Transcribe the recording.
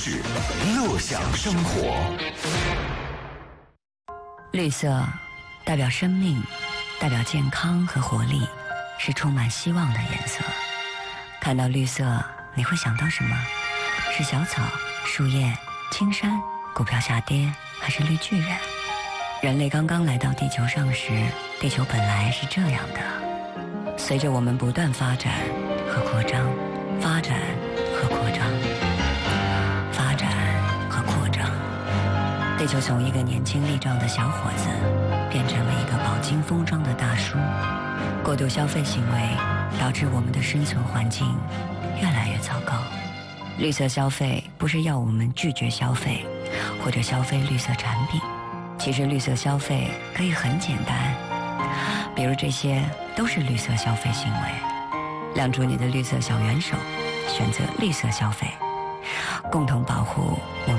事，乐享生活。 绿色代表生命，代表健康和活力，是充满希望的颜色。看到绿色，你会想到什么？是小草、树叶、青山、股票下跌，还是绿巨人？人类刚刚来到地球上时，地球本来是这样的。随着我们不断发展和扩张，发展和扩张，发展和扩张，地球从一个年轻力壮的小伙子，变成了一个饱经风霜的大叔。过度消费行为导致我们的生存环境越来越糟糕。绿色消费不是要我们拒绝消费，或者消费绿色产品。其实绿色消费可以很简单，比如这些都是绿色消费行为。亮出你的绿色小元手，选择绿色消费，共同保护我们